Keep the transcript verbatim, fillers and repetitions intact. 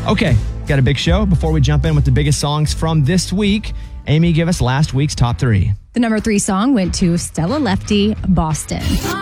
Okay, got a big show. Before we jump in with the biggest songs from this week, Amy, give us last week's top three. The number three song went to Stella Lefty, Boston.